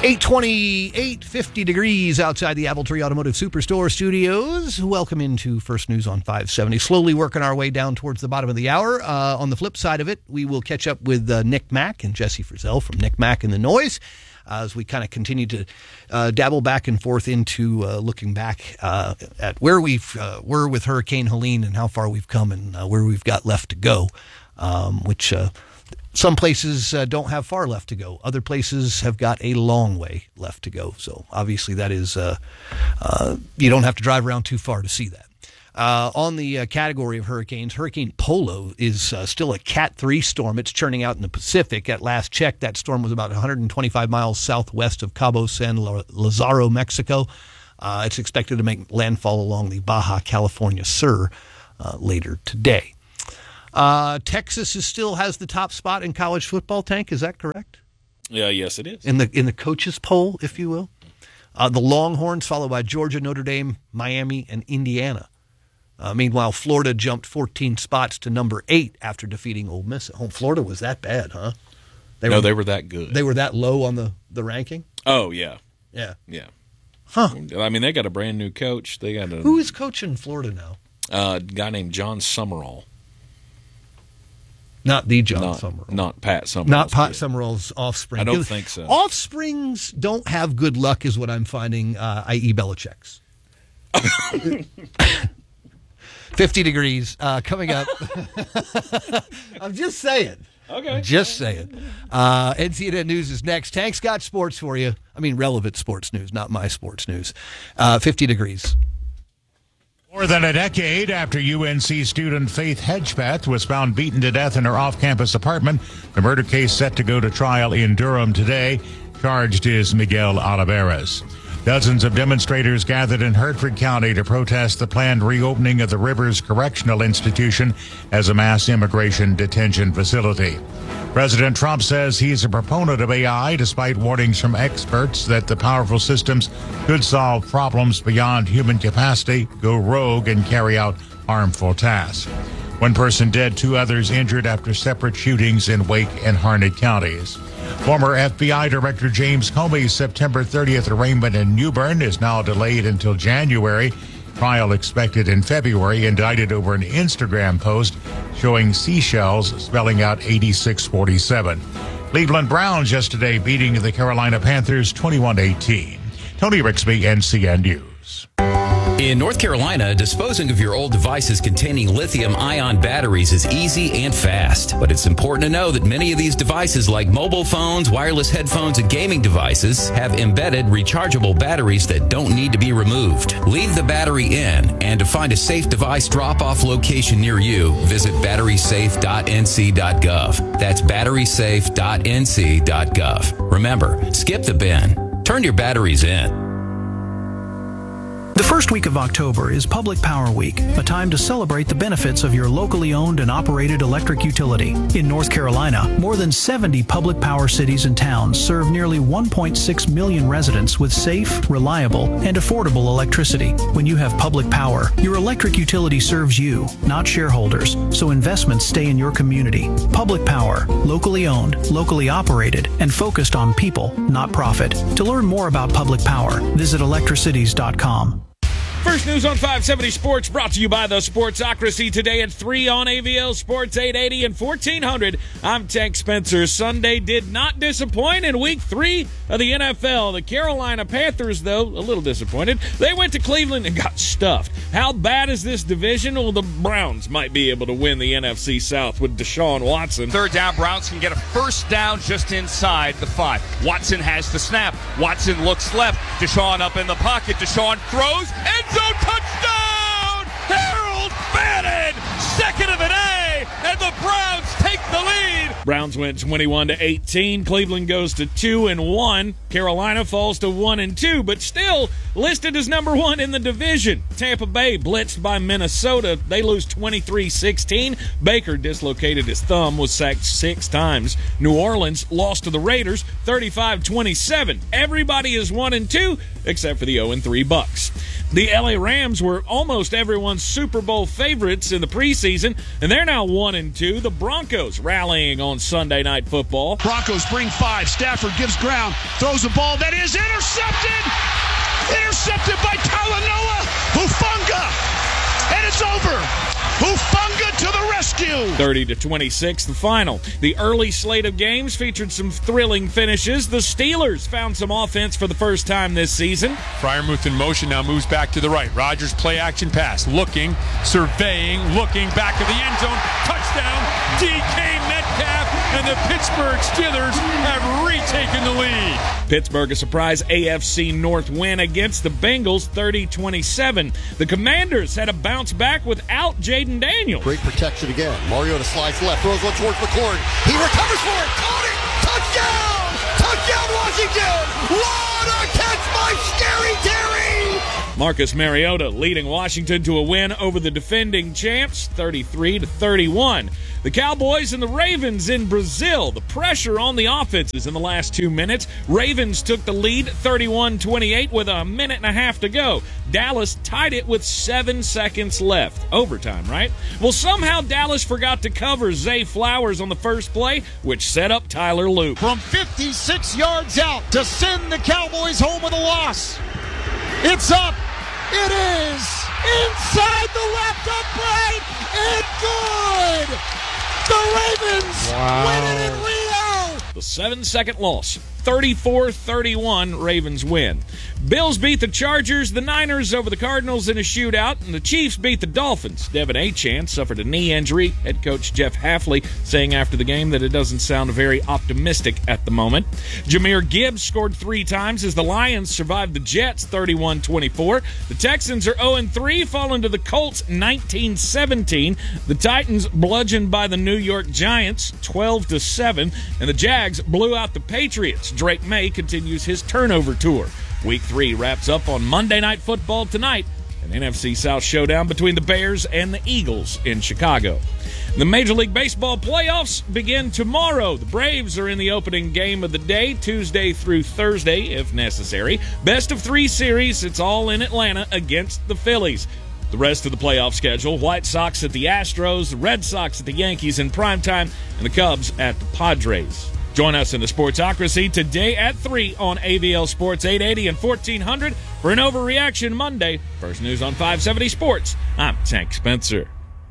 8:28, 50 degrees outside the Appletree Automotive Superstore studios. Welcome into First News on 570. Slowly working our way down towards the bottom of the hour. On the flip side of it, we will catch up with Nick Mack and Jesse Frizzell from Nick Mack and the Noise as we kind of continue to dabble back and forth into looking back at where we were with Hurricane Helene and how far we've come and where we've got left to go, which some places don't have far left to go. Other places have got a long way left to go. So obviously that is, you don't have to drive around too far to see that. On the category of hurricanes, Hurricane Polo is still a Cat 3 storm. It's churning out in the Pacific. At last check, that storm was about 125 miles southwest of Cabo San Lazaro, Mexico. It's expected to make landfall along the Baja California Sur later today. Texas still has the top spot in college football, Tank. Is that correct? Yeah, yes, it is. In the coaches poll, if you will. The Longhorns, followed by Georgia, Notre Dame, Miami, and Indiana. Meanwhile, Florida jumped 14 spots to number 8 after defeating Ole Miss at home. Florida was that bad, huh? They were that good. They were that low on the ranking? Oh, yeah. Yeah. Yeah. Huh. I mean, they got a brand new coach. Who is coaching Florida now? A guy named John Summerall. Not the John Summerall. Not Pat Summerall. Not Pat Summerall's offspring. I don't think so. Offsprings don't have good luck is what I'm finding, i.e. Belichick's. 50 degrees coming up. I'm just saying. Okay. Just saying. NCNN News is next. Tank's got sports for you. I mean, relevant sports news, not my sports news. 50 degrees. More than a decade after UNC student Faith Hedgepeth was found beaten to death in her off-campus apartment, the murder case set to go to trial in Durham today. Charged is Miguel Oliveras. Dozens of demonstrators gathered in Hertford County to protest the planned reopening of the Rivers Correctional Institution as a mass immigration detention facility. President Trump says he's a proponent of AI, despite warnings from experts that the powerful systems could solve problems beyond human capacity, go rogue, and carry out harmful tasks. One person dead, 2 others injured after separate shootings in Wake and Harnett counties. Former FBI Director James Comey's September 30th arraignment in New Bern is now delayed until January. Trial expected in February, indicted over an Instagram post showing seashells spelling out 8647. Cleveland Browns yesterday beating the Carolina Panthers 21-18. Tony Rixby, NCN News. In North Carolina, disposing of your old devices containing lithium-ion batteries is easy and fast. But it's important to know that many of these devices, like mobile phones, wireless headphones, and gaming devices, have embedded rechargeable batteries that don't need to be removed. Leave the battery in, and to find a safe device drop-off location near you, visit batterysafe.nc.gov. That's batterysafe.nc.gov. Remember, skip the bin. Turn your batteries in. The first week of October is Public Power Week, a time to celebrate the benefits of your locally owned and operated electric utility. In North Carolina, more than 70 public power cities and towns serve nearly 1.6 million residents with safe, reliable, and affordable electricity. When you have public power, your electric utility serves you, not shareholders, so investments stay in your community. Public power, locally owned, locally operated, and focused on people, not profit. To learn more about public power, visit electricities.com. First News on 570 Sports, brought to you by the Sportsocracy, today at 3 on AVL Sports 880 and 1400. I'm Tank Spencer. Sunday did not disappoint in Week 3 of the NFL. The Carolina Panthers, though, a little disappointed. They went to Cleveland and got stuffed. How bad is this division? Well, the Browns might be able to win the NFC South with Deshaun Watson. Third down, Browns can get a first down just inside the 5. Watson has the snap. Watson looks left. Deshaun up in the pocket. Deshaun throws. End zone touchdown! Harold Bannon, second of an A, and the Browns take the lead. Browns went 21-18. Cleveland goes to 2-1. Carolina falls to 1-2, but still listed as number 1 in the division. Tampa Bay blitzed by Minnesota. They lose 23-16. Baker dislocated his thumb, was sacked 6 times. New Orleans lost to the Raiders 35-27. Everybody is 1-2 except for the 0-3 Bucks. The LA Rams were almost everyone's Super Bowl favorites in the preseason, and they're now 1-2. The Broncos rallying on on Sunday Night Football. Broncos bring 5. Stafford gives ground, throws a ball that is intercepted! Intercepted by Talanoa Hufanga! And it's over! Hufanga to the rescue! 30-26, the final. The early slate of games featured some thrilling finishes. The Steelers found some offense for the first time this season. Freiermuth in motion, now moves back to the right. Rodgers play action pass, looking, surveying, looking back to the end zone. Touchdown, DK Metcalf, and the Pittsburgh Steelers have retaken the lead. Pittsburgh a surprise AFC North win against the Bengals, 30-27. The Commanders had a bounce back without Jaden Daniels. Great protection again. Mariota slides left, throws one towards McLaurin. He recovers for it. Caught it. Touchdown! Touchdown, Washington! What a catch by Scary Terry! Marcus Mariota leading Washington to a win over the defending champs, 33-31. The Cowboys and the Ravens in Brazil. The pressure on the offenses in the last 2 minutes. Ravens took the lead 31-28 with a minute and a half to go. Dallas tied it with 7 seconds left. Overtime, right? Well, somehow Dallas forgot to cover Zay Flowers on the first play, which set up Tyler Loop. From 56 yards out to send the Cowboys home with a loss. It's up. It is inside the left upright and good. The Ravens win it in Rio. The 7-second loss. 34-31 Ravens win. Bills beat the Chargers, the Niners over the Cardinals in a shootout, and the Chiefs beat the Dolphins. Devin Achane suffered a knee injury. Head coach Jeff Hafley saying after the game that it doesn't sound very optimistic at the moment. Jahmyr Gibbs scored 3 times as the Lions survived the Jets 31-24. The Texans are 0-3, falling to the Colts 19-17. The Titans bludgeoned by the New York Giants 12-7, and the Jags blew out the Patriots. Drake May continues his turnover tour. Week 3 wraps up on Monday Night Football tonight, an NFC South showdown between the Bears and the Eagles in Chicago. The Major League Baseball playoffs begin tomorrow. The Braves are in the opening game of the day, Tuesday through Thursday, if necessary. Best of 3 series, it's all in Atlanta against the Phillies. The rest of the playoff schedule, White Sox at the Astros, the Red Sox at the Yankees in primetime, and the Cubs at the Padres. Join us in the Sportsocracy today at 3 on AVL Sports 880 and 1400 for an Overreaction Monday. First News on 570 Sports. I'm Tank Spencer.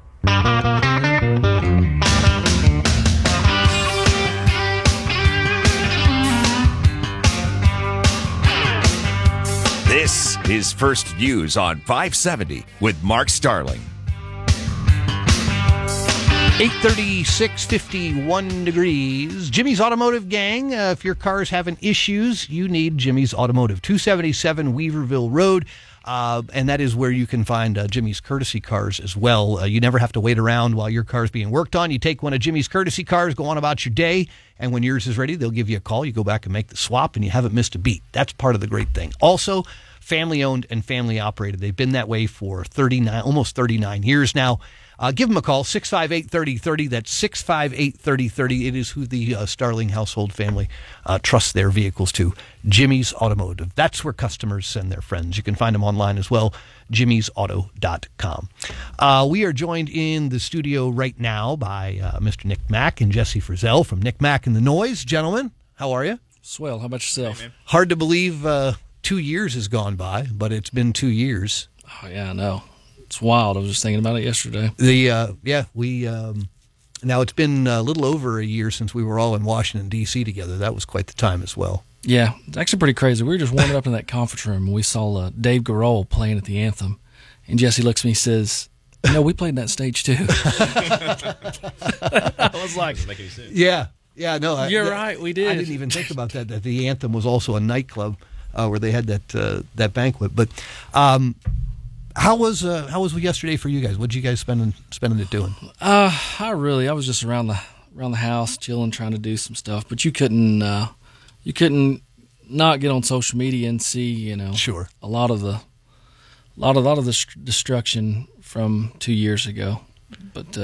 This is First News on 570 with Mark Starling. 8:36, 51 degrees. Jimmy's Automotive Gang. If your car's having issues, you need Jimmy's Automotive. 277 Weaverville Road. And that is where you can find Jimmy's Courtesy Cars as well. You never have to wait around while your car's being worked on. You take one of Jimmy's Courtesy Cars, go on about your day, and when yours is ready, they'll give you a call. You go back and make the swap, and you haven't missed a beat. That's part of the great thing. Also, family-owned and family-operated. They've been that way for almost 39 years now. Give them a call, 658-3030. That's 658-3030. It is who the Starling household family trusts their vehicles to. Jimmy's Automotive. That's where customers send their friends. You can find them online as well, jimmysauto.com. We are joined in the studio right now by Mr. Nick Mack and Jesse Frizzell from Nick Mack and the Noise. Gentlemen, how are you? Swell. How about yourself? Hey, hard to believe 2 years has gone by, but it's been 2 years. Oh, yeah, I know. It's wild. I was just thinking about it yesterday. Now it's been a little over a year since we were all in Washington, D.C. together. That was quite the time as well. Yeah, it's actually pretty crazy. We were just warming up in that conference room, and we saw Dave Grohl playing at the Anthem. And Jesse looks at me and says, "No, we played that stage too." I was like, Yeah, no. You're right, we did. I didn't even think about that the Anthem was also a nightclub where they had that banquet. But how was yesterday for you guys? What did you guys spending it doing? I was just around the house, chilling, trying to do some stuff. But you couldn't not get on social media and see, sure, a lot of the destruction from 2 years ago. But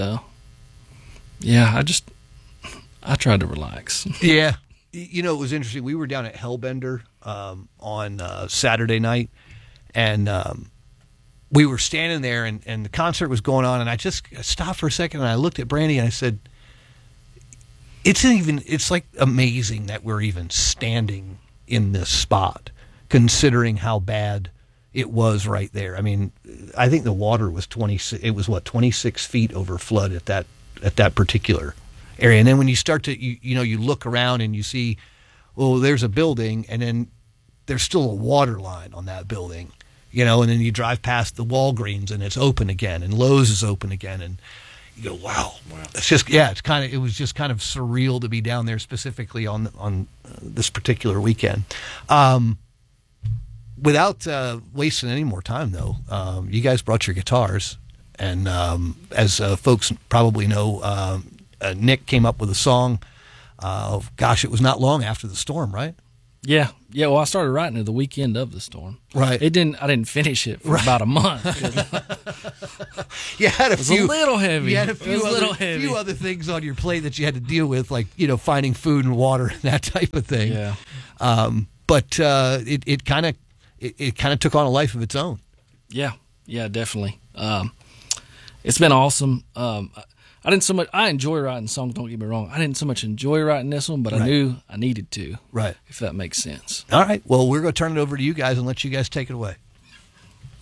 I tried to relax. Yeah, it was interesting. We were down at Hellbender on Saturday night, and we were standing there, and the concert was going on, and I just stopped for a second, and I looked at Brandy, and I said, it's like amazing that we're even standing in this spot, considering how bad it was right there. I mean, I think the water was 26 feet over flood at that particular area. And then when you start to, you look around and you see, well, there's a building, and then there's still a water line on that building, and then you drive past the Walgreens and it's open again, and Lowe's is open again, and you go, wow. It's just, it was just kind of surreal to be down there specifically on this particular weekend. Without wasting any more time, though, you guys brought your guitars, and as folks probably know, Nick came up with a song. It was not long after the storm, right? Yeah. Well, I started writing it the weekend of the storm. Right. I didn't finish it for about a month. You had it was a little heavy. You had a few other things on your plate that you had to deal with, like finding food and water and that type of thing. Yeah. But it kind of took on a life of its own. Yeah, definitely. It's been awesome. I enjoy writing songs, don't get me wrong. I didn't so much enjoy writing this one, but I knew I needed to. Right. If that makes sense. All right. Well, we're going to turn it over to you guys and let you guys take it away.